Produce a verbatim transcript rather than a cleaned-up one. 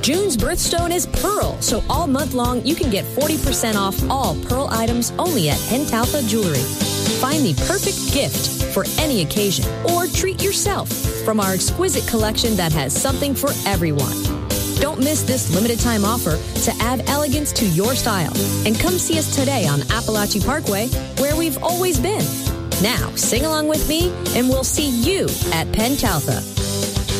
June's birthstone is pearl, so all month long you can get forty percent off all pearl items only at Pentalpha Jewelry. Find the perfect gift for any occasion or treat yourself from our exquisite collection that has something for everyone. Don't miss this limited time offer to add elegance to your style. And come see us today on Appalachia Parkway, where we've always been. Now, sing along with me, and we'll see you at Pentalpha.